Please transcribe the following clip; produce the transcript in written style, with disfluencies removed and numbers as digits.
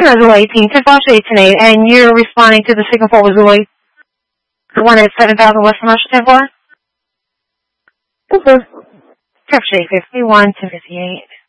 Zulu 18, 10-8, and you're responding to the signal for Zulu, the one at 7,000 West Commercial 10-4? Okay. Traffic 51, 1058.